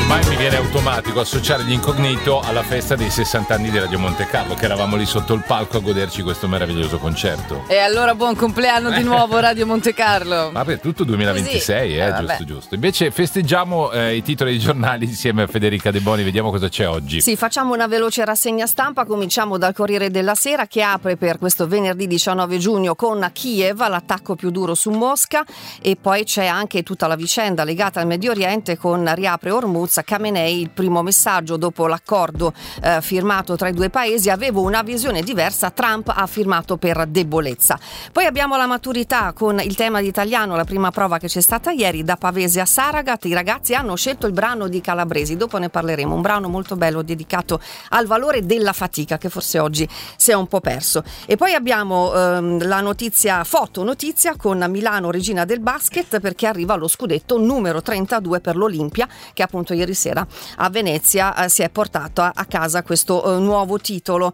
Ormai mi viene automatico associare gli Incognito alla festa dei 60 anni di Radio Monte Carlo, che eravamo lì sotto il palco a goderci questo meraviglioso concerto. E allora buon compleanno di nuovo Radio Monte Carlo. Ma per tutto 2026, giusto. Invece festeggiamo i titoli dei giornali insieme a Federica De Boni, vediamo cosa c'è oggi. Sì, facciamo una veloce rassegna stampa, cominciamo dal Corriere della Sera che apre per questo venerdì 19 giugno con Kiev, l'attacco più duro su Mosca, e poi c'è anche tutta la vicenda legata al Medio Oriente con riapre Hormuz, Khamenei, il primo messaggio dopo l'accordo firmato tra i due paesi: avevo una visione diversa, Trump ha firmato per debolezza. Poi abbiamo la maturità con il tema di italiano, la prima prova che c'è stata ieri, da Pavese a Saragat i ragazzi hanno scelto il brano di Calabresi, dopo ne parleremo, un brano molto bello dedicato al valore della fatica che forse oggi si è un po' perso. E poi abbiamo la notizia, fotonotizia con Milano regina del basket, perché arriva lo scudetto numero 32 per l'Olimpia, che appunto ieri sera a Venezia si è portato a casa questo nuovo titolo,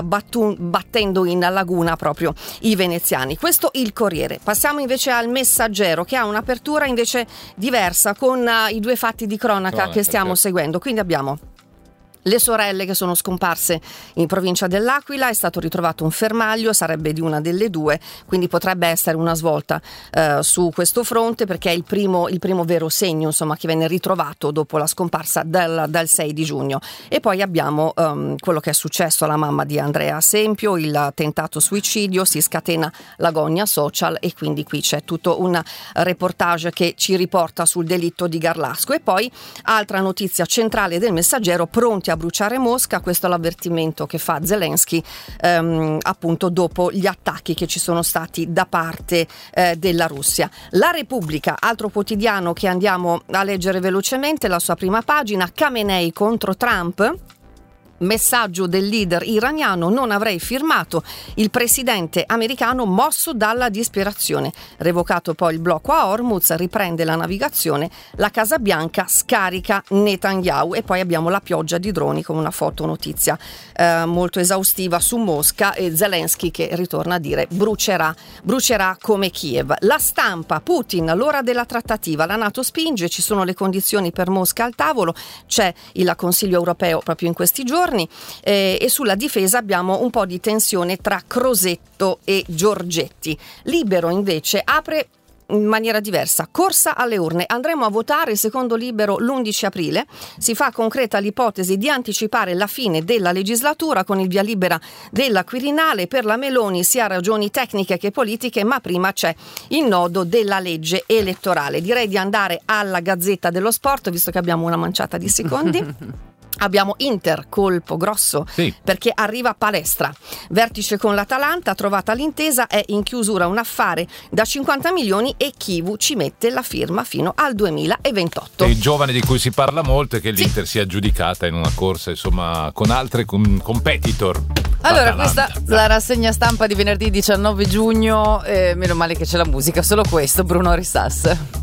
battendo in laguna proprio i veneziani. Questo il Corriere. Passiamo invece al Messaggero, che ha un'apertura invece diversa con i due fatti di cronaca che stiamo seguendo. Quindi abbiamo le sorelle che sono scomparse in provincia dell'Aquila, è stato ritrovato un fermaglio, sarebbe di una delle due, quindi potrebbe essere una svolta su questo fronte, perché è il primo vero segno, insomma, che viene ritrovato dopo la scomparsa dal 6 di giugno. E poi abbiamo quello che è successo alla mamma di Andrea Sempio, il tentato suicidio, si scatena l'agonia social, e quindi qui c'è tutto un reportage che ci riporta sul delitto di Garlasco. E poi altra notizia centrale del Messaggero: pronti a bruciare Mosca, questo è l'avvertimento che fa Zelensky appunto dopo gli attacchi che ci sono stati da parte della Russia. La Repubblica, altro quotidiano che andiamo a leggere velocemente, la sua prima pagina: Khamenei contro Trump. Messaggio del leader iraniano: non avrei firmato. Il presidente americano mosso dalla disperazione. Revocato poi il blocco a Hormuz, riprende la navigazione, la Casa Bianca scarica Netanyahu. E poi abbiamo la pioggia di droni con una fotonotizia molto esaustiva su Mosca, e Zelensky che ritorna a dire brucerà come Kiev. La Stampa: Putin, l'ora della trattativa, la NATO spinge, ci sono le condizioni per Mosca al tavolo, c'è il Consiglio europeo proprio in questi giorni. E sulla difesa abbiamo un po' di tensione tra Crosetto e Giorgetti. Libero invece apre in maniera diversa: corsa alle urne, andremo a votare secondo Libero l'11 aprile, si fa concreta l'ipotesi di anticipare la fine della legislatura con il via libera della Quirinale. Per la Meloni sia ragioni tecniche che politiche, ma prima c'è il nodo della legge elettorale. Direi di andare alla Gazzetta dello Sport, visto che abbiamo una manciata di secondi. Abbiamo Inter, colpo grosso, sì, perché arriva Palestra, vertice con l'Atalanta, trovata l'intesa, è in chiusura un affare da 50 milioni e Chivu ci mette la firma fino al 2028. Il giovane di cui si parla molto è che l'Inter si è aggiudicata in una corsa, insomma, con altre competitor. Allora, questa è la rassegna stampa di venerdì 19 giugno, meno male che c'è la musica, solo questo, Bruno Risas.